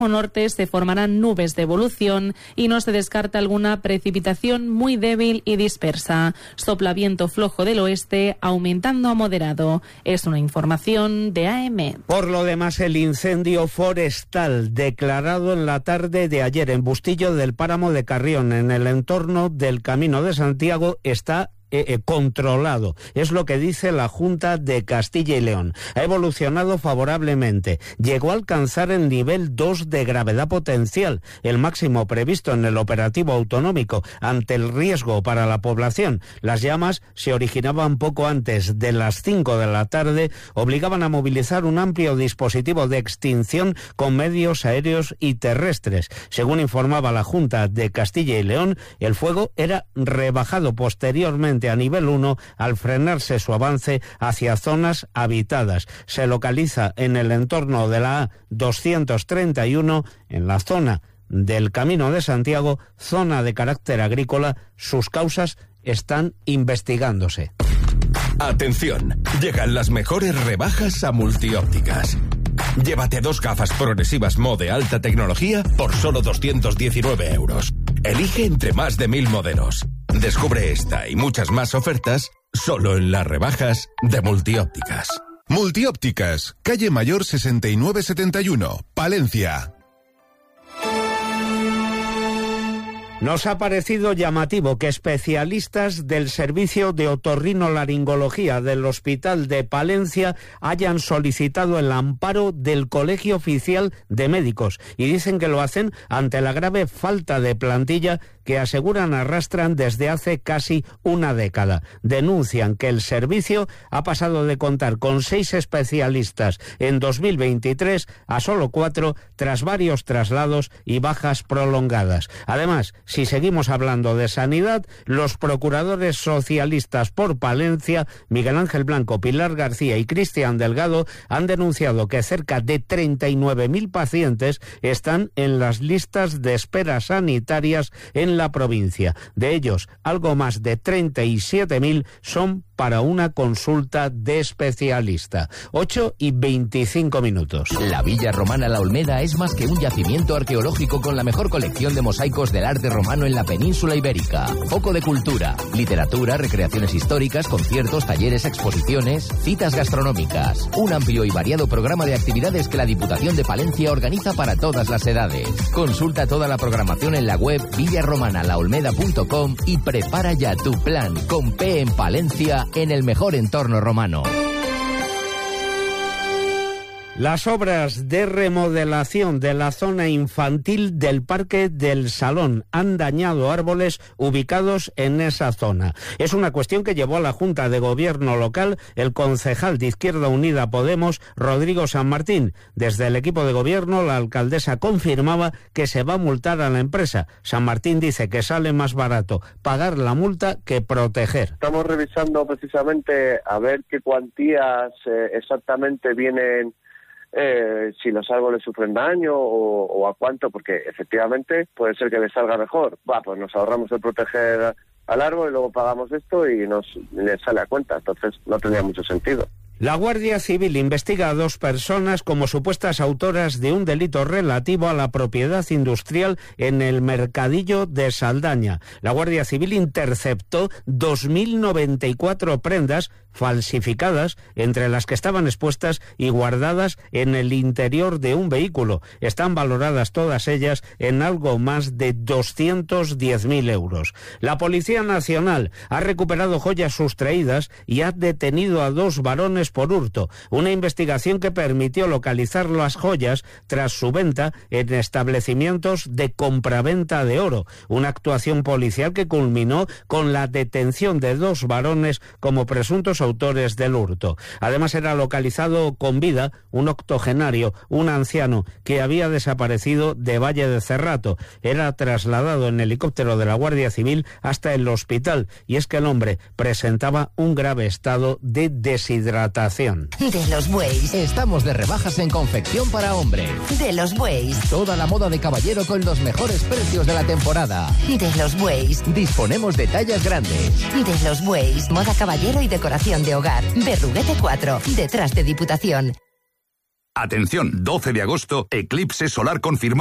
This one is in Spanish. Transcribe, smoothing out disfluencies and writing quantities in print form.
norte se formarán nubes de evolución y no se descarta alguna precipitación muy débil y dispersa. Sopla viento flojo del oeste, aumentando a moderado. Es una información de AM. Por lo demás, el incendio forestal declarado en la tarde de ayer en Bustillo del Páramo de Carrión, en el entorno del Camino de Santiago, está controlado. Es lo que dice la Junta de Castilla y León. Ha evolucionado favorablemente. Llegó a alcanzar el nivel 2 de gravedad potencial, el máximo previsto en el operativo autonómico, ante el riesgo para la población. Las llamas se originaban poco antes de las 5 de la tarde, obligaban a movilizar un amplio dispositivo de extinción con medios aéreos y terrestres. Según informaba la Junta de Castilla y León, el fuego era rebajado posteriormente a nivel 1 al frenarse su avance hacia zonas habitadas. Se localiza en el entorno de la A231, en la zona del Camino de Santiago, zona de carácter agrícola. Sus causas están investigándose. Atención, llegan las mejores rebajas a Multiópticas. Llévate 2 gafas progresivas Mo de alta tecnología por solo 219 euros. Elige entre más de 1000 modelos. Descubre esta y muchas más ofertas solo en las rebajas de Multiópticas. Multiópticas, calle Mayor 6971, Palencia. Nos ha parecido llamativo que especialistas del servicio de otorrinolaringología del Hospital de Palencia hayan solicitado el amparo del Colegio Oficial de Médicos y dicen que lo hacen ante la grave falta de plantilla que aseguran arrastran desde hace casi una década. Denuncian que el servicio ha pasado de contar con 6 especialistas en 2023 a solo 4 tras varios traslados y bajas prolongadas. Además, si seguimos hablando de sanidad, los procuradores socialistas por Palencia, Miguel Ángel Blanco, Pilar García y Cristian Delgado, han denunciado que cerca de 39.000 pacientes están en las listas de espera sanitarias en la provincia. De ellos, algo más de 37.000 son para una consulta de especialista. 8:25. La Villa Romana La Olmeda es más que un yacimiento arqueológico con la mejor colección de mosaicos del arte romano en la península ibérica. Foco de cultura, literatura, recreaciones históricas, conciertos, talleres, exposiciones, citas gastronómicas. Un amplio y variado programa de actividades que la Diputación de Palencia organiza para todas las edades. Consulta toda la programación en la web villaromanalaolmeda.com y prepara ya tu plan con P en Palencia, en el mejor entorno romano. Las obras de remodelación de la zona infantil del Parque del Salón han dañado árboles ubicados en esa zona. Es una cuestión que llevó a la Junta de Gobierno local el concejal de Izquierda Unida Podemos, Rodrigo San Martín. Desde el equipo de gobierno, la alcaldesa confirmaba que se va a multar a la empresa. San Martín dice que sale más barato pagar la multa que proteger. Estamos revisando precisamente a ver qué cuantías exactamente vienen, si los árboles sufren daño o a cuánto, porque efectivamente puede ser que les salga mejor. Pues nos ahorramos el proteger al árbol y luego pagamos esto y les sale a cuenta, entonces no tendría mucho sentido. La Guardia Civil investiga a 2 personas como supuestas autoras de un delito relativo a la propiedad industrial en el Mercadillo de Saldaña. La Guardia Civil interceptó 2.094 prendas falsificadas, entre las que estaban expuestas y guardadas en el interior de un vehículo. Están valoradas todas ellas en algo más de 210.000 euros. La Policía Nacional ha recuperado joyas sustraídas y ha detenido a 2 varones por hurto. Una investigación que permitió localizar las joyas tras su venta en establecimientos de compraventa de oro. Una actuación policial que culminó con la detención de 2 varones como presuntos autores del hurto. Además, era localizado con vida un octogenario, un anciano que había desaparecido de Valle de Cerrato. Era trasladado en helicóptero de la Guardia Civil hasta el hospital, y es que el hombre presentaba un grave estado de deshidratación. De los Bueyes. Estamos de rebajas en confección para hombre. De los Bueyes. Toda la moda de caballero con los mejores precios de la temporada. De los Bueyes. Disponemos de tallas grandes. De los Bueyes. Moda caballero y decoración de hogar. Berruguete 4, detrás de Diputación. Atención, 12 de agosto, eclipse solar confirmado.